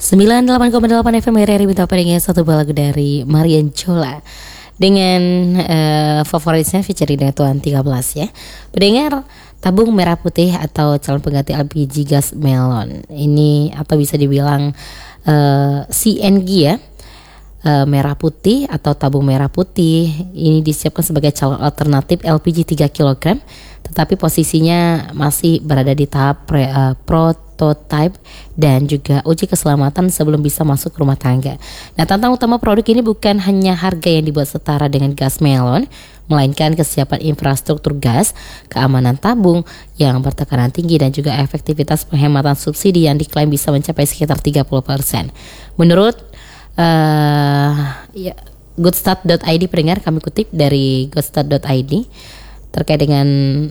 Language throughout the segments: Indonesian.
98,8 FM RRI Bintang Pendengar, satu buah lagu dari Marian Jola dengan favoritnya featuring dengan Tuan 13 ya. Pendengar, tabung merah putih atau calon pengganti LPG gas melon ini atau bisa dibilang CNG ya. Merah putih atau tabung merah putih ini disiapkan sebagai calon alternatif LPG 3 kg, tetapi posisinya masih berada di tahap prototype dan juga uji keselamatan sebelum bisa masuk ke rumah tangga. Nah, tantangan utama produk ini bukan hanya harga yang dibuat setara dengan gas melon, melainkan kesiapan infrastruktur gas, keamanan tabung yang bertekanan tinggi, dan juga efektivitas penghematan subsidi yang diklaim bisa mencapai sekitar 30%. Menurut goodstart.id pendengar, kami kutip dari goodstart.id terkait dengan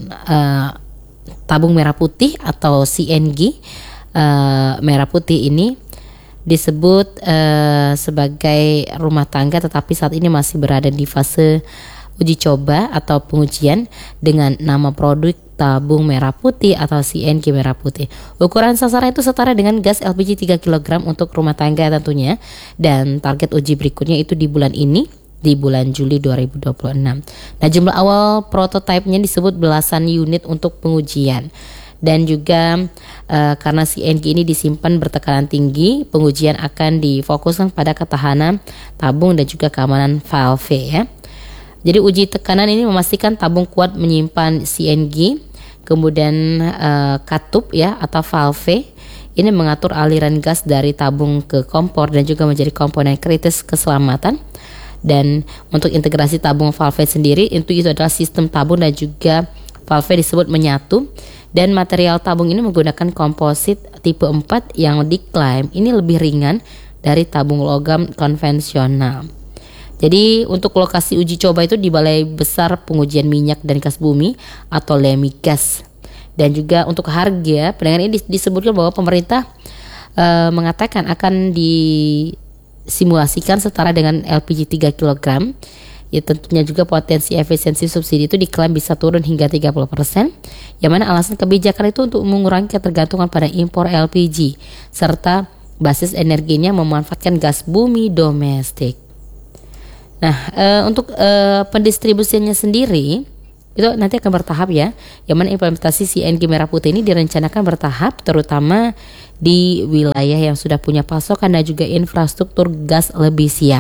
tabung merah putih atau CNG merah putih ini disebut sebagai rumah tangga, tetapi saat ini masih berada di fase uji coba atau pengujian dengan nama produk tabung merah putih atau CNG merah putih. Ukuran sasaran itu setara dengan gas LPG 3 kg untuk rumah tangga tentunya, dan target uji berikutnya itu di bulan ini, di bulan Juli 2026. Nah, jumlah awal prototipenya disebut belasan unit untuk pengujian. Dan juga karena CNG ini disimpan bertekanan tinggi, pengujian akan difokuskan pada ketahanan tabung dan juga keamanan valve ya. Jadi uji tekanan ini memastikan tabung kuat menyimpan CNG, kemudian katup ya atau valve ini mengatur aliran gas dari tabung ke kompor dan juga menjadi komponen kritis keselamatan. Dan untuk integrasi tabung valve sendiri itu adalah sistem tabung dan juga valve disebut menyatu, dan material tabung ini menggunakan komposit tipe 4 yang diklaim ini lebih ringan dari tabung logam konvensional. Jadi untuk lokasi uji coba itu di Balai Besar Pengujian Minyak dan Gas Bumi atau LEMIGAS. Dan juga untuk harga, pendengar ini disebutkan bahwa pemerintah mengatakan akan disimulasikan setara dengan LPG 3 kg. Ya, tentunya juga potensi efisiensi subsidi itu diklaim bisa turun hingga 30%. Yang mana alasan kebijakan itu untuk mengurangi ketergantungan pada impor LPG serta basis energinya memanfaatkan gas bumi domestik. Nah, untuk pendistribusiannya sendiri itu nanti akan bertahap ya. Yang mana implementasi CNG merah putih ini direncanakan bertahap, terutama di wilayah yang sudah punya pasokan dan juga infrastruktur gas lebih siap.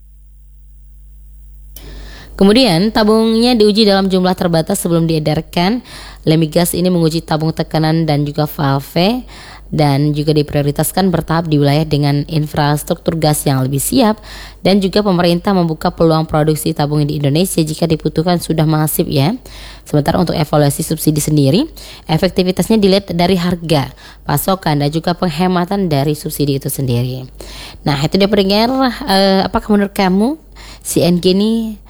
Kemudian tabungnya diuji dalam jumlah terbatas sebelum diedarkan. LEMIGAS ini menguji tabung tekanan dan juga valve, dan juga diprioritaskan bertahap di wilayah dengan infrastruktur gas yang lebih siap, dan juga pemerintah membuka peluang produksi tabung di Indonesia jika dibutuhkan sudah masif ya. Sementara untuk evaluasi subsidi sendiri, efektivitasnya dilihat dari harga, pasokan, dan juga penghematan dari subsidi itu sendiri. Nah, itu dia pendengar, apakah menurut kamu CNG ini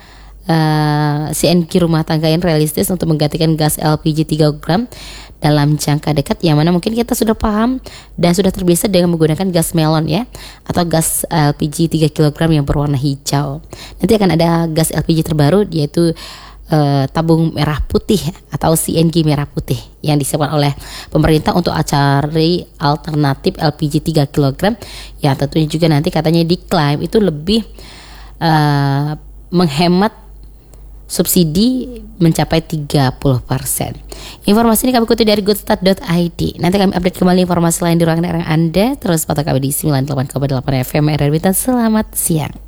CNG rumah tangga yang realistis untuk menggantikan gas LPG 3 kg dalam jangka dekat, yang mana mungkin kita sudah paham dan sudah terbiasa dengan menggunakan gas melon ya, atau gas LPG 3 kg yang berwarna hijau. Nanti akan ada gas LPG terbaru, yaitu tabung merah putih atau CNG merah putih yang disiapkan oleh pemerintah untuk cari alternatif LPG 3 kg yang tentunya juga nanti katanya diklaim itu lebih menghemat subsidi mencapai 30%. Informasi ini kami kutip dari goodstart.id. Nanti kami update kembali informasi lain di ruang daerah Anda. Terus pantau kami di 98,8 FM RRI Bintang. Selamat siang.